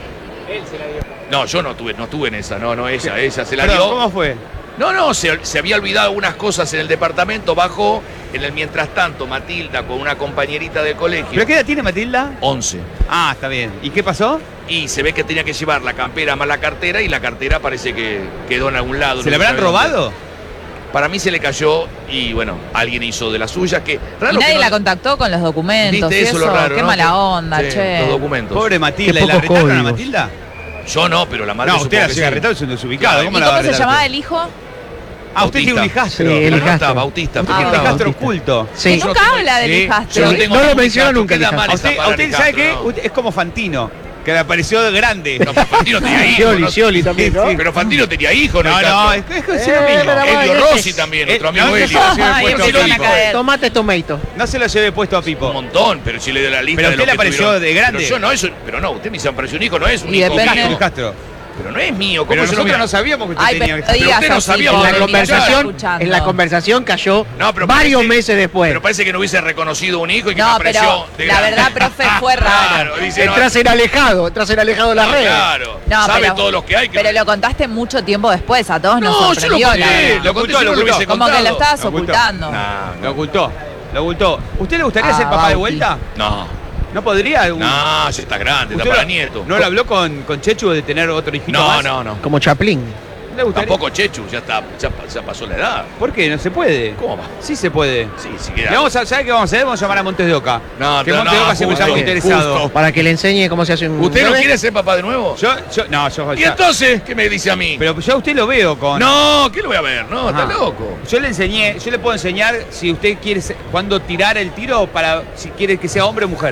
C: No, yo no estuve en esa, no, ella se la
B: Perdón,
C: dio.
B: ¿cómo fue?
C: No, se había olvidado algunas cosas en el departamento, bajó, en el mientras tanto Matilda con una compañerita del colegio,
B: ¿Pero qué edad tiene Matilda?
C: 11,
B: Ah, está bien. ¿Y qué pasó?
C: y se ve que tenía que llevar la campera más la cartera, y la cartera parece que quedó en algún lado.
B: ¿Se
C: no
B: la
C: se
B: habrán
C: sabe dónde.
B: robado?
C: Para mí se le cayó, y bueno, alguien hizo de las suyas, que
D: Y
C: raro
D: nadie
C: que no-
D: la contactó con los documentos.
C: ¿Viste
D: y
C: eso
D: eso?
C: lo raro,
D: Qué
C: no?
D: mala
C: Que-
D: onda,
C: sí,
D: che.
C: los documentos.
B: Pobre Matilda.
A: Qué
B: ¿Y la
A: pocos
B: retaron a
A: códigos.
B: Matilda?
C: Yo no, pero la madre
B: No,
C: supongo
B: usted la
C: que
B: sigue
C: sí.
B: retado, es un desubicado.
C: Claro.
B: ¿Cómo
D: ¿Y
B: la va a
D: cómo se
B: retar
D: llamaba
B: usted?
D: el hijo?
B: Ah, usted tiene un hijastro.
A: Sí, el
C: Pero no
A: hijastro.
C: está, Bautista.
B: Usted
C: porque
B: tiene un
C: está
B: hijastro
C: Bautista.
B: oculto.
A: Sí.
D: Que
C: Yo
D: nunca
C: no tengo-
D: habla del
B: sí,
D: hijastro.
C: Yo no tengo
A: No lo
C: ningún
A: menciona
C: hijastro,
A: nunca el
C: queda
A: hijastro.
C: mal
B: A
C: esa
B: usted,
C: palabra
B: ¿sabe qué?
C: hijastro,
B: Usted es como Fantino, que le apareció de grande.
C: No, pero Fantino tenía hijos.
A: Scioli,
C: ¿no?
A: Scioli también, ¿no?
B: Sí,
C: Pero Fantino tenía hijos,
B: No, no, es lo mismo.
A: pero bueno,
C: Elio
A: es-
C: Rossi también, nuestro amigo
B: no,
C: Elio.
B: no se lo
D: Ay,
B: lleve puesto
D: empezaron
B: a
D: a
B: Pipo.
D: caer.
A: Tomate, tomato.
B: No se lo lleve puesto a Pipo.
C: Un montón, pero si le doy la lista
B: Pero
C: de
B: usted
C: lo
B: le
C: que
B: apareció
C: tuvieron.
B: de grande.
C: Pero yo no, pero no, usted me dice, apareció un hijo, no es un
D: Y
C: hijo
D: depende-
C: mío.
B: Hijastro.
C: Pero no es mío, ¿cómo
B: Pero
C: yo lo
B: nosotros
C: voy a-
B: no sabíamos que usted
D: Ay,
B: tenía.
D: pero digas
C: usted no
D: así,
C: sabía,
D: pobre,
C: en la
D: mira,
A: conversación,
D: escuchando.
A: en la conversación cayó
C: No, pero
A: varios
C: parece-
A: meses después.
C: Pero parece que no hubiese reconocido un hijo y que me
D: No,
C: apareció
D: pero
C: de
D: la
C: grande.
D: verdad, profe, fue raro.
C: Claro, dice, no,
A: Entras en alejado de las
C: no,
A: redes.
C: claro.
D: No,
C: Sabe
D: pero-
C: todos los que hay. Que
D: Pero lo contaste mucho tiempo después, a todos nos
C: no, yo lo
D: sorprendió.
C: conté,
D: la verdad.
C: lo conté,
B: Lo
C: yo no lo
B: ocultó.
C: hubiese
D: Como que lo
C: contado.
D: estabas
B: Lo ocultó.
D: ocultando.
C: No,
B: Lo ocultó. Lo ocultó. ¿Usted le gustaría ser papá de
D: Bauti.
B: vuelta?
C: no,
B: ¿No podría?
C: no, ya está grande, está
B: ¿Usted
C: para
B: lo-
C: nieto.
B: ¿No lo habló con Chechu de tener otro hijito
C: No,
B: más?
C: no, no.
A: Como Chaplin.
B: ¿Le gustaría?
C: Tampoco Chechu, ya está, ya pasó la edad.
B: ¿Por qué? No se puede.
C: ¿Cómo va?
B: Sí se puede.
C: Sí, sí
B: Le
C: queda.
B: vamos a, ¿sabe qué vamos a hacer? Vamos a llamar a Montes de Oca.
C: No,
B: que
C: no,
B: Montes de
C: no,
B: Oca siempre está muy
C: justo,
B: interesado.
C: justo.
A: Para que le enseñe cómo se hace un
C: ¿Usted no
A: bebé.
C: quiere ser papá de nuevo?
B: Yo,
C: ¿Y
B: ya-
C: entonces qué me dice a mí?
B: Pero yo a usted lo veo con...
C: No, ¿qué lo voy a ver? No, está
B: Ajá.
C: loco.
B: Yo le enseñé, yo le puedo enseñar si usted quiere, cuándo tirar el tiro para si quiere que sea hombre o mujer.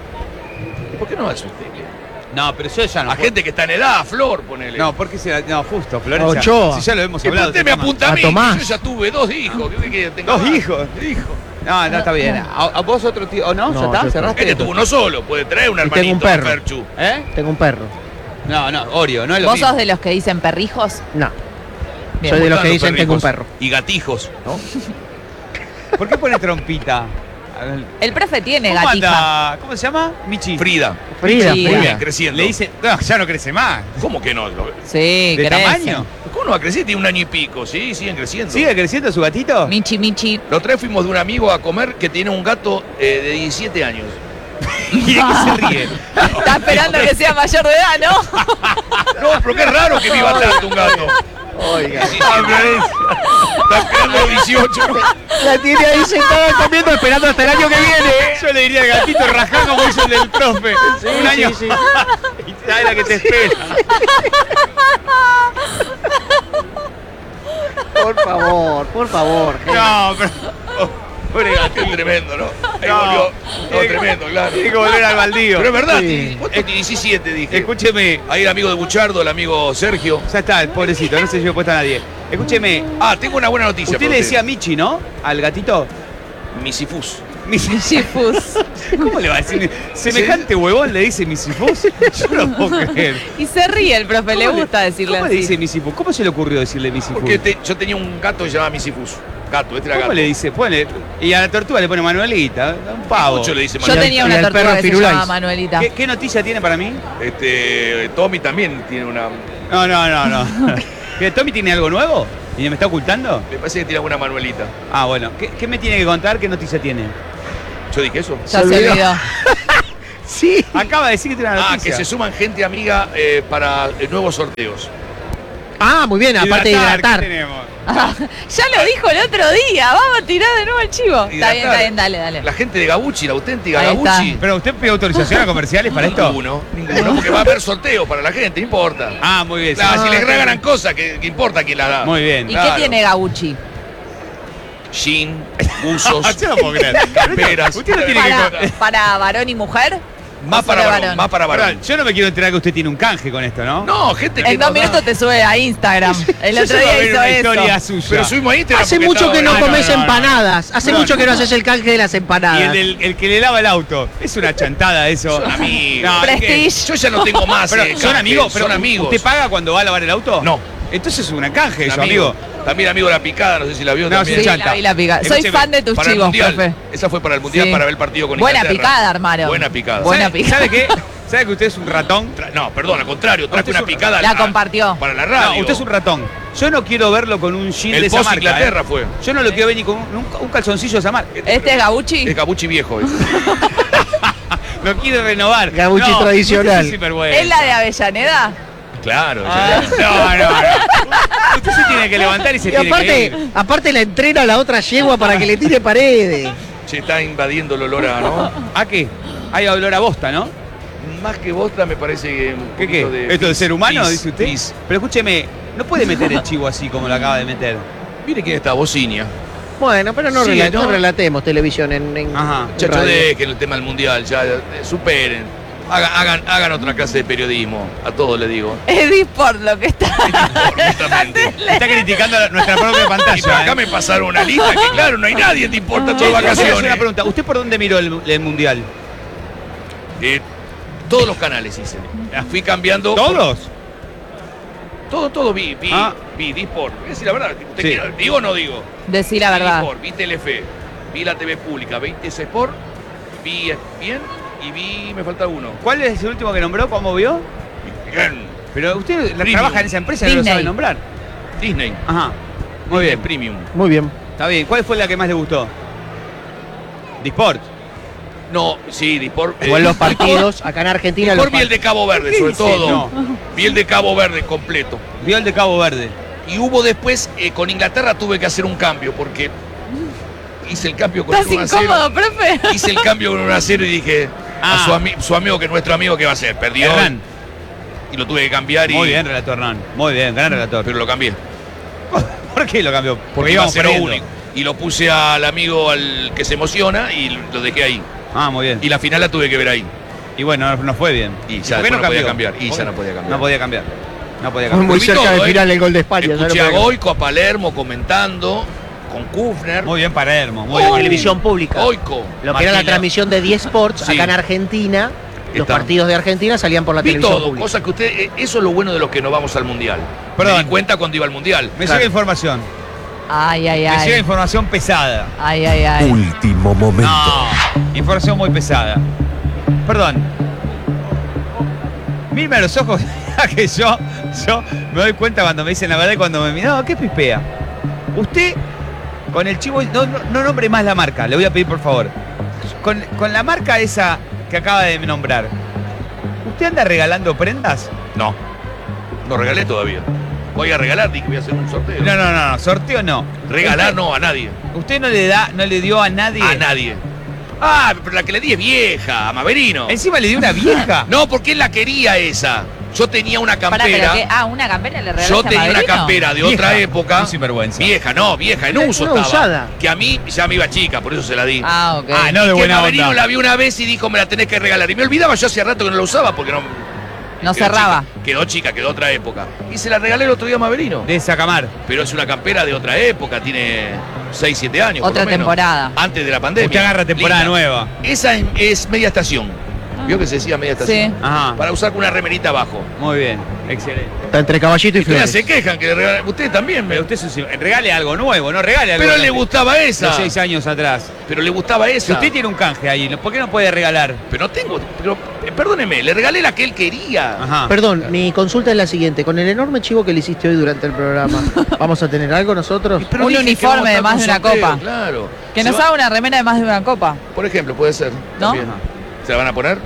C: ¿Por qué no hace usted?
B: No, pero yo ya no.
C: A gente que está en edad, a Flor, ponele.
B: No, porque no, justo, Florencia.
A: Ochoa.
B: Si ya lo hemos
C: Que
B: hablado.
C: usted
B: este
C: me
B: tema.
C: apunta a
A: A
C: mí,
A: Tomás.
C: que yo ya tuve 2 hijos. ¿Qué que tenga
B: ¿Dos
C: más?
B: hijos? No, está bien. ¿A vos otro tío? ¿O no?
A: No,
B: ¿Ya está?
A: yo
B: ¿Cerraste?
C: Este tuvo uno solo, puede traer un
A: Y tengo
C: hermanito,
A: un perro.
C: Ferchu.
B: ¿Eh?
A: Tengo un perro.
B: No, Oreo, no es lo
D: ¿Vos
B: mismo.
D: sos de los que dicen perrijos?
A: No.
D: Bien.
A: Soy de los que
C: Gustan
A: dicen tengo un
C: perrijos
A: perro.
C: Y gatijos, ¿no?
B: ¿Por qué pone trompita?
D: El profe tiene
B: ¿Cómo
D: gatija.
B: anda? ¿Cómo se llama? Michi.
C: Frida.
A: Frida,
D: Sí.
C: Muy
A: Frida.
C: bien, creciendo.
B: Le dice, no, ya no crece más.
C: ¿Cómo que no?
D: Sí,
B: ¿De
D: crece.
B: tamaño?
C: ¿Cómo no va a crecer? Tiene 1 año y pico, ¿sí? Siguen creciendo.
B: ¿Sigue creciendo su gatito?
D: Michi, Michi.
C: Los 3 fuimos de un amigo a comer que tiene un gato de 17 años.
B: ¿Y de qué se ríe?
D: Está esperando que sea mayor de edad, ¿no?
C: No, pero qué raro que viva tanto un gato.
A: Oiga.
C: Sí, está esperando los 18.
A: La tiene ahí sentada comiendo, esperando hasta el año que viene.
B: Yo le diría al gatito rajá como hizo el del profe. Un año.
A: sí.
B: Y sabe la que te espera.
A: Por favor.
B: No, pero.
C: Pobre gato, es tremendo, ¿no? Ahí
B: No.
C: volvió. No, tremendo, claro.
B: Tiene que volver al baldío.
C: Pero es verdad,
A: Sí.
C: ¿cuánto tiene? 17, dije.
B: Escúcheme.
C: Ahí el amigo de Buchardo, el amigo Sergio.
B: Ya está, el pobrecito, no se llevó puesta a nadie. Escúcheme.
C: Ah, tengo una buena noticia.
B: Usted
C: para
B: le decía Michi, ¿no? Al gatito.
C: Misifus.
D: Chifus.
B: ¿Cómo le va a decir? Semejante huevón le dice misifus. Yo no lo puedo creer.
D: Y se ríe el profe, le gusta decirle
B: ¿Cómo
D: así.
B: le dice misifus? ¿Cómo se le ocurrió decirle misifus?
C: Porque yo tenía un gato que se llamaba Misifus. Gato, este era
B: ¿Cómo
C: gato.
B: le dice? Pone, y a la tortuga le pone Manuelita, un pavo.
C: Mucho le dice
D: Yo
C: Manuel.
D: tenía
A: y
D: una
A: al
D: tortuga
A: perro
D: que se
A: Firulais.
D: llamaba Manuelita.
B: ¿Qué noticia tiene para mí?
C: Tommy también tiene una.
B: No. ¿Que Tommy tiene algo nuevo? ¿Y me está ocultando?
C: Me parece que tiene alguna Manuelita.
B: Ah, bueno. ¿Qué me tiene que contar? ¿Qué noticia tiene?
C: Yo dije eso.
D: Ya se olvidó.
A: Sí.
B: Acaba de decir que tiene una noticia.
C: Que se suman gente amiga para nuevos sorteos.
A: Ah, muy bien, aparte de hidratar.
B: ¿qué tenemos?
D: Ya lo dijo el otro día. Vamos a tirar de nuevo el chivo. Está bien, dale.
C: La gente de Gabucci, la auténtica
D: Ahí está.
C: Gabucci.
B: ¿Pero usted pide autorización a comerciales para esto?
C: Ninguno, porque va a haber sorteos para la gente, no importa.
B: Ah, muy bien.
C: Claro,
B: sí.
C: si les regalan cosas, que importa quién las da.
B: Muy bien.
D: ¿Y
C: Claro.
D: qué tiene Gabucci?
C: Jean, buzos,
B: Yo no puedo creer.
C: camperas.
B: Usted no tiene que...
D: ¿Para varón y mujer?
C: Más
D: ¿O
C: para
D: solo
C: varón, más para varón.
B: Perdón, yo no me quiero enterar que usted tiene un canje con esto, ¿no?
C: No, gente que
D: En 2
C: nos da.
D: minutos te sube a Instagram. El
B: Yo
D: otro
B: solo
D: día
B: ver
D: hizo
B: una historia
D: eso.
B: suya.
C: Pero subimos a Instagram
A: Hace
C: porque
A: mucho que no
C: estaba-
A: comes
B: no.
A: empanadas. Hace
B: No.
A: mucho que no haces el canje de las
B: Y
A: empanadas.
B: el que le lava el auto. Es una chantada eso.
C: Son amigos.
B: No, es que-
D: Prestige.
C: Yo ya no tengo más.
B: Pero,
C: canje,
B: ¿son amigos? Pero,
C: son amigos.
B: ¿usted paga cuando va a lavar el auto?
C: No.
B: Entonces es una canje eso,
C: Un
B: amigo.
C: También amigo de la picada, no sé si la vio
B: No,
C: también.
B: sí,
D: Sí,
B: chanta.
D: la vi la pica. Soy
B: Escúcheme,
D: fan de tus
C: Para el
D: chivos,
C: mundial.
D: profe.
C: Esa fue para el mundial,
D: Sí.
C: para ver el partido con
D: Buena
C: Inglaterra.
D: picada armaron.
C: Buena picada.
D: Buena
B: ¿Sabe,
D: picada.
B: ¿sabe qué? ¿Sabe que usted es un ratón?
C: No, perdón, al contrario, traje
B: Usted
C: una
B: es un-
C: picada.
D: La compartió.
C: Para la radio.
B: No, usted es un ratón. Yo no quiero verlo con un jean
C: El
B: de esa
C: Post
B: marca.
C: Inglaterra fue.
B: Yo no lo quiero ver ni con un calzoncillo de esa marca.
D: ¿Este es Gabucci?
C: Es Gabucci viejo. ese.
B: Lo quiere renovar.
A: Gabucci
B: No,
A: tradicional.
B: usted es sinvergüenza.
D: ¿Es la de Avellaneda?
C: Claro.
B: Ah, no. Usted se tiene que levantar y se
A: Y
B: tiene que ir.
A: aparte la entrena a la otra yegua para que le tire paredes.
C: Se está invadiendo el olor a, ¿no?
B: ¿A qué? Hay olor a bosta, ¿no?
C: Más que bosta me parece que un
B: ¿Qué
C: poquito
B: qué?
C: de
B: ¿Esto de
C: pis,
B: ser humano,
C: pis,
B: dice usted?
C: pis.
B: Pero escúcheme, no puede meter el chivo así como lo acaba de meter.
C: Mire quién está, Bocinia.
A: Bueno, pero no,
C: Sí, ¿no?
A: no relatemos televisión en
B: Ajá.
C: Chacho,
A: radio.
C: dejen el tema del mundial, ya superen. Hagan otra clase de periodismo, a todos le digo.
D: Es Disport lo que está.
C: Completamente.
B: Está criticando nuestra propia
C: Y por
B: pantalla.
C: acá me pasaron una lista que claro, no hay nadie, te importa todas
B: Voy a hacer
C: vacaciones.
B: una pregunta. ¿Usted por dónde miró el mundial?
C: Todos los canales hice. Fui cambiando.
B: ¿Todos?
C: Todo vi
B: Ah.
C: Disport. Voy a decir la verdad, ¿usted
B: Sí.
C: quiere- ¿digo o no digo?
D: Decí la
C: Vi
D: verdad.
C: Disport, vi Telefe, vi la TV pública, vi TC Sport, vi ESPN y vi, me falta uno.
B: ¿Cuál es el último que nombró? ¿Cómo vio?
C: Bien.
B: Pero usted
C: Premium.
B: trabaja en esa empresa y no lo
D: Disney.
B: sabe nombrar.
C: Disney.
B: Ajá. Muy
C: Disney
B: bien.
C: Premium.
A: Muy bien.
B: Está bien. ¿Cuál fue la que más le gustó? Disport.
C: No, sí, Disport.
A: O en los partidos, acá en Argentina.
C: Disport
A: los
C: vi el de Cabo Verde,
B: ¿Qué
C: sobre
B: dice?
C: todo.
B: No.
C: Vi el de Cabo Verde completo.
B: Vio el de Cabo Verde.
C: Y hubo después, con Inglaterra tuve que hacer un cambio porque hice el cambio con
D: ¿Estás
C: el 1-0.
D: incómodo, profe?
C: Hice el cambio con 1-0 y dije
B: Ah.
C: a su amigo, que es nuestro amigo, ¿qué va a hacer? Perdió.
B: Hernán.
C: Y lo tuve que cambiar y.
B: Muy bien, relator Hernán. Muy bien, gran relator.
C: Pero lo cambié.
B: ¿Por qué lo cambió?
C: Porque iba a
B: íbamos
C: ser
B: perdiendo.
C: único. Y lo puse al amigo al que se emociona y lo dejé ahí.
B: Ah, muy bien.
C: Y la final la tuve que ver ahí.
B: Y bueno, no fue bien.
C: Y ya
B: ¿Por qué
C: después no podía
B: cambió?
C: cambiar. Y
B: ¿Por
C: ya
B: qué?
C: no podía cambiar.
B: No podía cambiar. No podía
A: Muy,
B: cambiar.
A: muy
C: Vi
A: cerca
C: todo,
A: del final del gol de España.
C: Escuché
A: ¿sabes
C: a
A: lo que-
C: Goico, a Palermo comentando, con Kufner.
B: Muy bien Palermo. Muy
A: En
B: bien.
A: televisión pública.
C: Goico.
A: Lo que era la
B: Martino.
A: transmisión de 10 Sports
C: Sí.
A: acá en Argentina. Los
C: Está.
A: partidos de Argentina salían por la
C: Vi
A: televisión
C: todo,
A: pública.
C: cosa que usted, eso es lo bueno de los que no vamos al mundial.
B: Perdón.
C: Me di cuenta cuando iba al mundial.
B: Me
A: Claro.
B: llega información.
D: Ay, ay,
B: Me llega
D: ay.
B: información pesada.
D: Ay, ay, ay.
G: Último momento.
B: No, información muy pesada. Perdón. Mírame a los ojos que yo me doy cuenta cuando me dicen la verdad y cuando me miran. No, ¿qué pispea? Usted, con el chivo, no nombre más la marca, le voy a pedir por favor. Con la marca esa que acaba de nombrar, ¿usted anda regalando prendas?
C: No. No regalé todavía. Voy a regalar, dije que voy a hacer un sorteo.
B: No, sorteo no.
C: Regalar no, a nadie.
B: Usted no le dio a nadie.
C: A nadie. Ah, pero la que le di es vieja, a Maverino.
B: Encima le dio una vieja.
C: No, porque él la quería esa. Yo tenía una
D: Pará,
C: campera.
D: pero que, una campera le regalaste
C: Yo
D: a
C: tenía una
D: Maverino?
C: campera de
B: Vieja.
C: otra época.
B: Un sinvergüenza.
C: Vieja, en
A: Una
C: uso
A: usada.
C: estaba. Que a mí ya me iba chica, por eso se la di.
D: Ah, ok.
B: Ah, no de
C: que
B: buena
C: Maverino
B: onda.
C: la vi una vez y dijo, me la tenés que regalar. Y me olvidaba, yo hacía rato que no la usaba porque no.
D: No
C: quedó
D: cerraba.
C: chica, quedó chica, quedó otra época. Y se la regalé el otro día a Maverino.
B: De Sacamar.
C: Pero es una campera de otra época, tiene 6, 7 años. por
D: Otra
C: lo menos.
D: temporada.
C: Antes de la pandemia.
B: Usted agarra temporada
C: Linda.
B: nueva.
C: Esa es media estación. ¿Vio que se decía media estación?
D: Sí.
B: Ajá.
C: Para usar con una remerita abajo.
B: Muy bien. Excelente.
A: Está entre caballito y
C: Ustedes
A: flores.
C: se quejan que le regalen. Ustedes también.
B: Pero usted regale algo nuevo, no regale algo.
C: Pero
B: de
C: le gustaba esa.
B: 6 años atrás.
C: Pero le gustaba
B: Si
C: esa.
B: usted tiene un canje ahí, ¿por qué no puede regalar?
C: Pero no tengo. Pero, perdóneme, le regalé la que él quería.
B: Ajá.
A: Perdón, mi consulta es la siguiente. Con el enorme chivo que le hiciste hoy durante el programa, ¿vamos a tener algo nosotros?
C: Pero
D: Un
C: dije que
D: uniforme
C: vamos a
D: de
C: estar
D: más
C: con
D: de una
C: sorteo,
D: copa.
C: Claro.
D: Que
C: Se
D: nos
C: va-
D: haga una remera de más de una copa.
C: Por ejemplo, puede ser.
D: ¿No?
C: también. ¿Se la van a poner?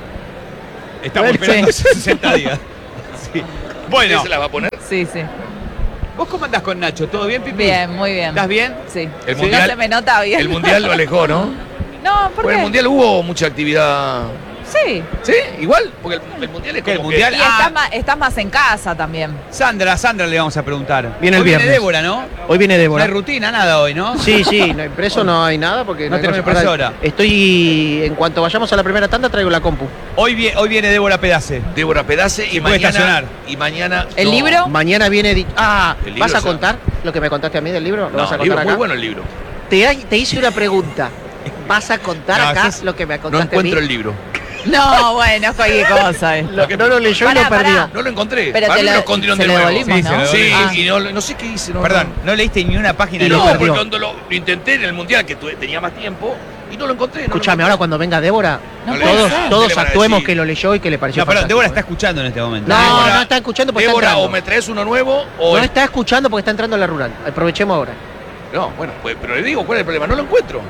B: Estamos
D: Sí.
B: esperando 60 días. Sí. Bueno,
C: ¿Usted se la va a poner?
D: Sí, sí.
B: ¿vos cómo andás con Nacho? ¿Todo bien, Pipi?
D: Bien, muy bien.
B: ¿Estás bien?
D: Sí.
C: El
D: Si
C: mundial-
D: no se me nota bien.
C: El mundial lo alejó, ¿no?
D: No, ¿por
C: Bueno,
D: qué?
C: el mundial hubo mucha actividad.
D: Sí.
C: ¿Sí? Igual, porque el mundial es
B: ¿Qué, el
C: como
B: mundial?
D: Y
B: Ah.
D: estás más en casa también.
B: Sandra le vamos a preguntar.
A: Viene el
B: Hoy
A: viernes.
B: Débora, ¿no?
A: Hoy viene
B: No
A: Débora.
B: hay rutina, nada hoy, ¿no?
A: Sí, sí, no, impreso no hay nada porque
B: No
A: hay
B: tenés
A: cosa.
B: impresora.
A: Ahora, estoy, en cuanto vayamos a la primera tanda, traigo la compu.
B: Hoy viene Débora Pedace.
C: Débora Pedace y
B: puede
C: mañana.
B: estacionar.
C: Y mañana.
D: ¿El
C: no.
D: libro?
A: Mañana viene...
C: El libro
A: ¿vas a
C: ya.
A: contar lo que me contaste a mí del libro? ¿Lo
C: No,
A: vas a
C: el libro,
A: contar
C: muy
A: acá?
C: bueno el libro.
A: Te hice una pregunta. ¿Vas a contar
B: No,
A: acá
B: sos-
A: lo que me
C: No
A: contaste a mí?
C: encuentro el libro.
D: No, bueno, es cualquier cosa.
A: Lo que no lo leyó y
D: Pará,
A: lo perdió.
D: pará.
C: No lo encontré.
D: Pero
C: Para
D: te
C: mí
D: lo-
C: lo escondieron
D: se
C: de
D: lo
C: nuevo.
D: devolvimos,
B: Sí, se
D: ¿no?
B: lo
C: Sí,
B: devolvimos.
C: y no sé qué hice.
B: Perdón, no leíste ni una página
A: Y
B: del
A: lo
C: No,
B: libro.
A: perdió.
C: porque cuando lo intenté en el mundial, que tenía más tiempo, y no lo encontré.
A: Escúchame, ahora cuando venga Débora,
D: No
C: le-
D: puede
A: todos,
D: ser.
A: todos
C: ¿Qué le van a
A: actuemos
C: decir?
A: que lo leyó y que le pareció
B: No, perdón,
A: fantástico,
B: Débora
A: ¿eh?
B: está escuchando en este momento.
A: No,
C: Débora-
A: no está escuchando porque
C: Débora,
A: está
C: o
A: entrando.
C: me traes uno nuevo, o.
A: No está escuchando porque está entrando a la rural. Aprovechemos ahora.
C: No, bueno, pues, pero le digo, ¿cuál es el problema? No lo encuentro.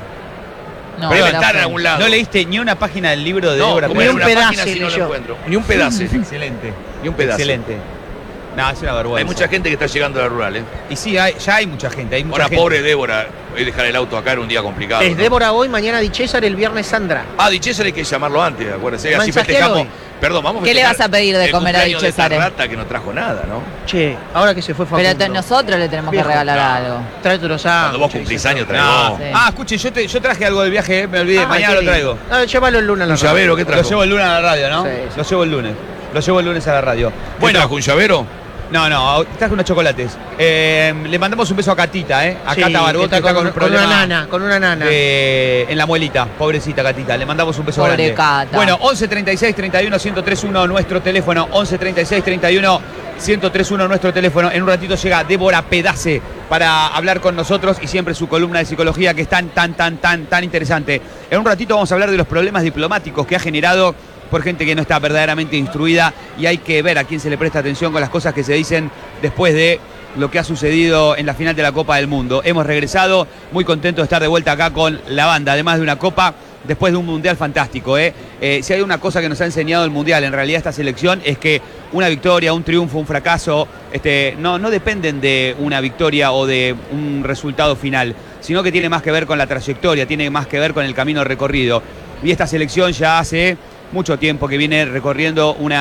D: No,
C: Debe
D: pero-
C: estar en algún lado.
B: No leíste ni una página del libro de
C: No,
B: Débora
C: como
A: Ni
C: en
A: un
C: una
A: pedazo
C: página si no lo
A: leyó.
C: encuentro. Ni un pedazo.
B: Excelente.
C: Ni un pedazo.
B: Excelente. No, es una vergüenza.
C: Hay mucha gente que está llegando a la rural, ¿eh?
B: Y sí, ya hay mucha gente. Hay mucha
C: Ahora,
B: gente.
C: pobre Débora, hoy dejar el auto acá era un día complicado.
A: Es
C: ¿no?
A: Débora hoy, mañana Di César, el viernes Sandra.
C: Ah, Di César hay que llamarlo antes, acuérdense. Así
A: Mensajealo
C: festejamos.
A: hoy.
C: Perdón, vamos a
D: ¿Qué le
C: festejar
D: vas a pedir de
C: el
D: comer a Di
C: cumpleaños de esta
D: César?
C: rata que no trajo nada, ¿no?
A: Che, ahora que se fue Facundo.
D: Pero nosotros le tenemos que
A: Viejo,
D: regalar
C: no.
D: algo.
A: Tráete unos
C: Cuando
A: sándwiches,
C: vos cumplís años,
B: No.
C: traemos.
D: Sí.
B: Ah, escuche, yo traje algo del viaje, me olvidé. Mañana lo traigo.
A: Llévalo el lunes a la
C: Un
A: radio.
C: llavero, ¿qué trajo?
B: Lo llevo el lunes a la radio, ¿no?
A: Sí, sí.
B: Lo llevo el lunes. Lo llevo el lunes a la radio.
C: ¿Qué trajo, un llavero?
B: No, traje unos chocolates. Le mandamos un beso a Catita, ¿eh? A
A: Sí,
B: Cata Barbot,
A: que está con
B: un
A: una
B: problema
A: nana, con una nana.
B: en la muelita. Pobrecita Catita. Le mandamos un beso
D: Pobre
B: grande.
D: Cata.
B: Bueno, 11 36 31 1031 nuestro teléfono. 11 36 31 1031 nuestro teléfono. En un ratito llega Débora Pedace para hablar con nosotros y siempre su columna de psicología que es tan interesante. En un ratito vamos a hablar de los problemas diplomáticos que ha generado por gente que no está verdaderamente instruida y hay que ver a quién se le presta atención con las cosas que se dicen después de lo que ha sucedido en la final de la Copa del Mundo. Hemos regresado, muy contento de estar de vuelta acá con la banda, además de una Copa, después de un Mundial fantástico. Si hay una cosa que nos ha enseñado el Mundial, en realidad esta selección, es que una victoria, un triunfo, un fracaso, no dependen de una victoria o de un resultado final, sino que tiene más que ver con la trayectoria, tiene más que ver con el camino recorrido. Y esta selección ya hace mucho tiempo que viene recorriendo un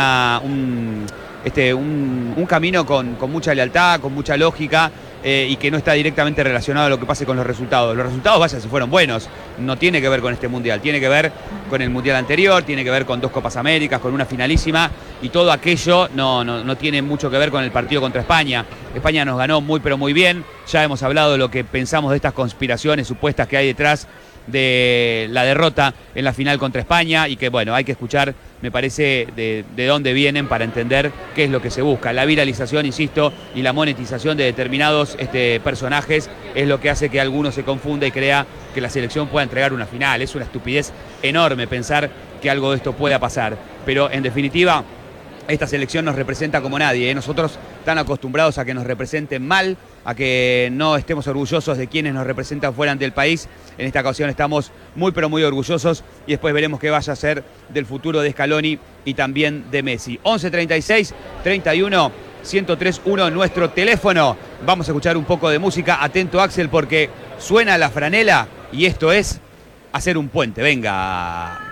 B: camino con mucha lealtad, con mucha lógica y que no está directamente relacionado a lo que pase con los resultados. Los resultados, vaya, si fueron buenos, no tiene que ver con este Mundial, tiene que ver con el Mundial anterior, tiene que ver con 2 Copas Américas, con una finalísima y todo aquello no tiene mucho que ver con el partido contra España. España nos ganó muy pero muy bien, ya hemos hablado de lo que pensamos de estas conspiraciones supuestas que hay detrás de la derrota en la final contra España y que bueno, hay que escuchar, me parece, de dónde vienen para entender qué es lo que se busca. La viralización, insisto, y la monetización de determinados personajes es lo que hace que alguno se confunda y crea que la selección pueda entregar una final. Es una estupidez enorme pensar que algo de esto pueda pasar, pero en definitiva esta selección nos representa como nadie, ¿eh? Nosotros tan acostumbrados a que nos representen mal, a que no estemos orgullosos de quienes nos representan fuera del país. En esta ocasión estamos muy pero muy orgullosos y después veremos qué vaya a ser del futuro de Scaloni y también de Messi. 11 36 31 1031 nuestro teléfono. Vamos a escuchar un poco de música. Atento, Axel, porque suena la franela y esto es hacer un puente. Venga.